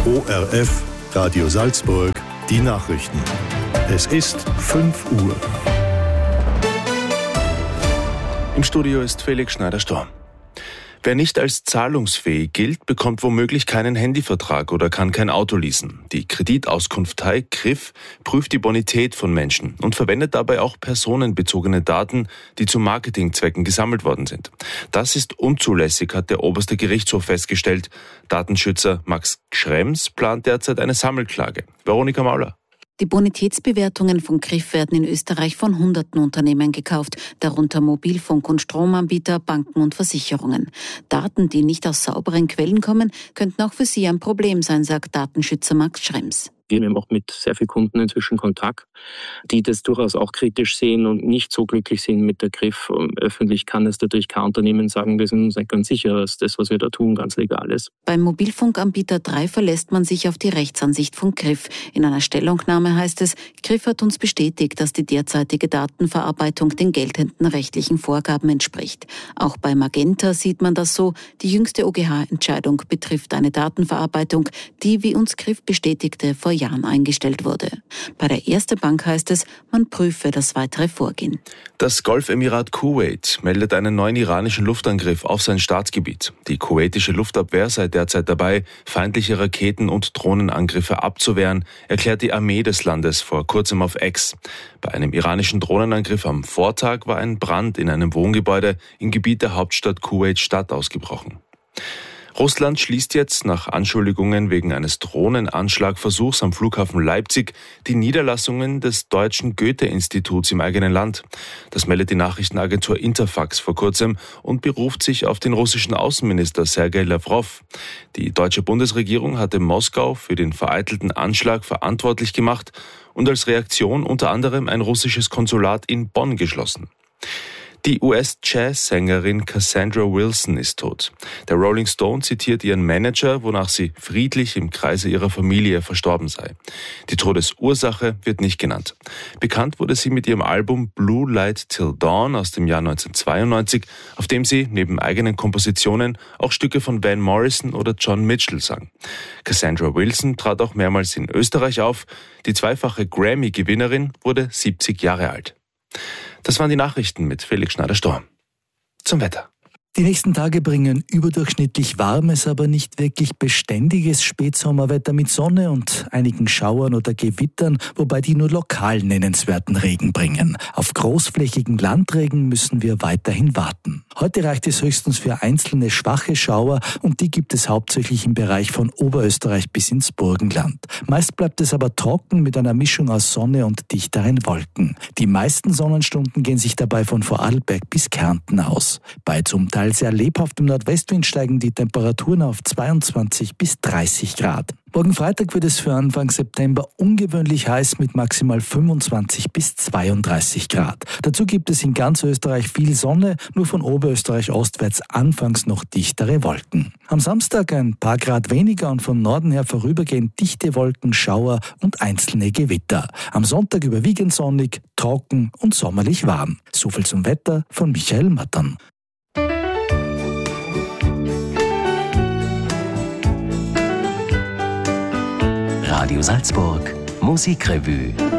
ORF, Radio Salzburg, die Nachrichten. Es ist 5 Uhr. Im Studio ist Felix Schneider-Storm. Wer nicht als zahlungsfähig gilt, bekommt womöglich keinen Handyvertrag oder kann kein Auto leasen. Die Kreditauskunftei KRIF prüft die Bonität von Menschen und verwendet dabei auch personenbezogene Daten, die zu Marketingzwecken gesammelt worden sind. Das ist unzulässig, hat der oberste Gerichtshof festgestellt. Datenschützer Max Schrems plant derzeit eine Sammelklage. Veronika Mauler. Die Bonitätsbewertungen von KRIF werden in Österreich von hunderten Unternehmen gekauft, darunter Mobilfunk- und Stromanbieter, Banken und Versicherungen. Daten, die nicht aus sauberen Quellen kommen, könnten auch für sie ein Problem sein, sagt Datenschützer Max Schrems. Wir haben auch mit sehr vielen Kunden inzwischen Kontakt, die das durchaus auch kritisch sehen und nicht so glücklich sind mit der KRIF. Öffentlich kann es natürlich kein Unternehmen sagen, wir sind uns nicht ganz sicher, dass das, was wir da tun, ganz legal ist. Beim Mobilfunkanbieter 3 verlässt man sich auf die Rechtsansicht von KRIF. In einer Stellungnahme heißt es, KRIF hat uns bestätigt, dass die derzeitige Datenverarbeitung den geltenden rechtlichen Vorgaben entspricht. Auch bei Magenta sieht man das so. Die jüngste OGH-Entscheidung betrifft eine Datenverarbeitung, die, wie uns KRIF bestätigte, vor Jahren eingestellt wurde. Bei der Erste Bank heißt es, man prüfe das weitere Vorgehen. Das Golfemirat Kuwait meldet einen neuen iranischen Luftangriff auf sein Staatsgebiet. Die kuwaitische Luftabwehr sei derzeit dabei, feindliche Raketen- und Drohnenangriffe abzuwehren, erklärt die Armee des Landes vor kurzem auf X. Bei einem iranischen Drohnenangriff am Vortag war ein Brand in einem Wohngebäude im Gebiet der Hauptstadt Kuwait-Stadt ausgebrochen. Russland schließt jetzt nach Anschuldigungen wegen eines Drohnenanschlagversuchs am Flughafen Leipzig die Niederlassungen des Deutschen Goethe-Instituts im eigenen Land. Das meldet die Nachrichtenagentur Interfax vor kurzem und beruft sich auf den russischen Außenminister Sergei Lavrov. Die deutsche Bundesregierung hatte Moskau für den vereitelten Anschlag verantwortlich gemacht und als Reaktion unter anderem ein russisches Konsulat in Bonn geschlossen. Die US-Jazz-Sängerin Cassandra Wilson ist tot. Der Rolling Stone zitiert ihren Manager, wonach sie friedlich im Kreise ihrer Familie verstorben sei. Die Todesursache wird nicht genannt. Bekannt wurde sie mit ihrem Album Blue Light Till Dawn aus dem Jahr 1992, auf dem sie neben eigenen Kompositionen auch Stücke von Van Morrison oder John Mitchell sang. Cassandra Wilson trat auch mehrmals in Österreich auf. Die zweifache Grammy-Gewinnerin wurde 70 Jahre alt. Das waren die Nachrichten mit Felix Schneider-Storm. Zum Wetter. Die nächsten Tage bringen überdurchschnittlich warmes, aber nicht wirklich beständiges Spätsommerwetter mit Sonne und einigen Schauern oder Gewittern, wobei die nur lokal nennenswerten Regen bringen. Auf großflächigen Landregen müssen wir weiterhin warten. Heute reicht es höchstens für einzelne schwache Schauer und die gibt es hauptsächlich im Bereich von Oberösterreich bis ins Burgenland. Meist bleibt es aber trocken mit einer Mischung aus Sonne und dichteren Wolken. Die meisten Sonnenstunden gehen sich dabei von Vorarlberg bis Kärnten aus. Bei zum Teil sehr lebhaftem Nordwestwind steigen die Temperaturen auf 22 bis 30 Grad. Morgen Freitag wird es für Anfang September ungewöhnlich heiß mit maximal 25 bis 32 Grad. Dazu gibt es in ganz Österreich viel Sonne, nur von Oberösterreich ostwärts anfangs noch dichtere Wolken. Am Samstag ein paar Grad weniger und von Norden her vorübergehend dichte Wolken, Schauer und einzelne Gewitter. Am Sonntag überwiegend sonnig, trocken und sommerlich warm. Soviel zum Wetter von Michael Mattern. Radio Salzburg Musikrevue